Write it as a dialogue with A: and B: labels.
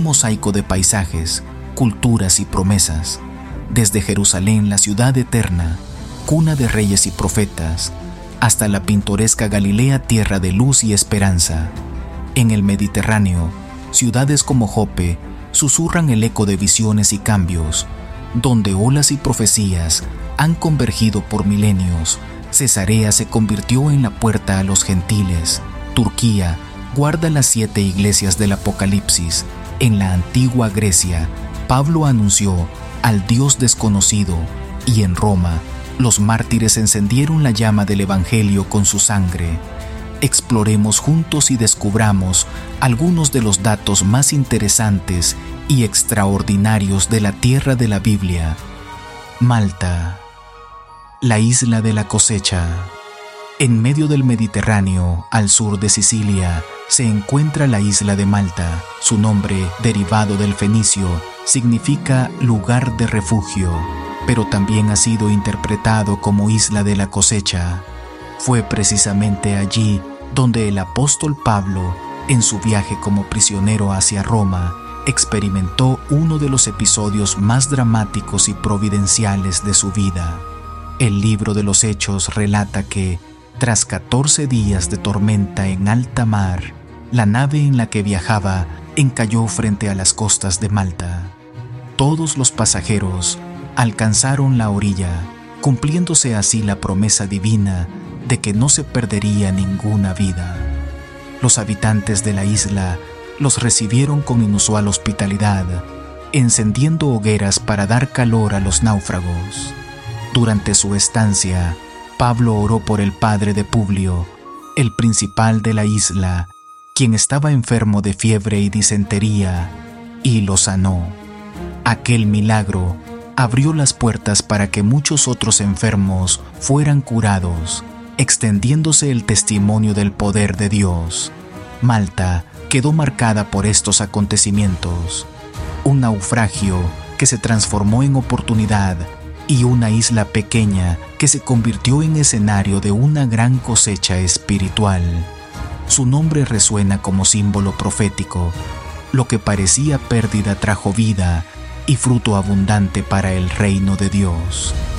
A: mosaico de paisajes, culturas y promesas. Desde Jerusalén, la ciudad eterna, cuna de reyes y profetas, hasta la pintoresca Galilea, tierra de luz y esperanza. En el Mediterráneo, ciudades como Jope susurran el eco de visiones y cambios, donde olas y profecías han convergido por milenios. Cesarea se convirtió en la puerta a los gentiles. Turquía guarda las 7 iglesias del Apocalipsis. En la antigua Grecia, Pablo anunció al Dios desconocido, y en Roma, los mártires encendieron la llama del Evangelio con su sangre. Exploremos juntos y descubramos algunos de los datos más interesantes y extraordinarios de la tierra de la Biblia. Malta, la isla de la cosecha. En medio del Mediterráneo, al sur de Sicilia, se encuentra la isla de Malta. Su nombre, derivado del fenicio, significa lugar de refugio, pero también ha sido interpretado como isla de la cosecha. Fue precisamente allí donde el apóstol Pablo, en su viaje como prisionero hacia Roma, experimentó uno de los episodios más dramáticos y providenciales de su vida. El libro de los Hechos relata que, tras 14 días de tormenta en alta mar, la nave en la que viajaba encalló frente a las costas de Malta. Todos los pasajeros alcanzaron la orilla, cumpliéndose así la promesa divina de que no se perdería ninguna vida. Los habitantes de la isla los recibieron con inusual hospitalidad, encendiendo hogueras para dar calor a los náufragos. Durante su estancia, Pablo oró por el padre de Publio, el principal de la isla, quien estaba enfermo de fiebre y disentería, y lo sanó. Aquel milagro abrió las puertas para que muchos otros enfermos fueran curados, extendiéndose el testimonio del poder de Dios. Malta quedó marcada por estos acontecimientos, un naufragio que se transformó en oportunidad y una isla pequeña que se convirtió en escenario de una gran cosecha espiritual. Su nombre resuena como símbolo profético. Lo que parecía pérdida trajo vida y fruto abundante para el reino de Dios.